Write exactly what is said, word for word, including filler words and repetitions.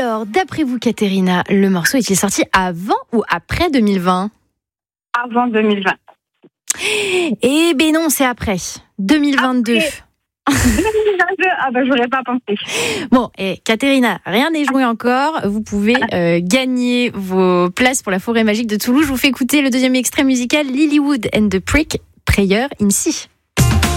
Alors, d'après vous, Katerina, le morceau est-il sorti avant ou après deux mille vingt ? Avant deux mille vingt. Eh ben non, c'est après, deux mille vingt-deux. Après. deux mille vingt-deux, ah ben j'aurais pas pensé. Bon, et Katerina, rien n'est joué encore. Vous pouvez euh, gagner vos places pour la forêt magique de Toulouse. Je vous fais écouter le deuxième extrait musical, Lilywood and the Prick, Prayer in C.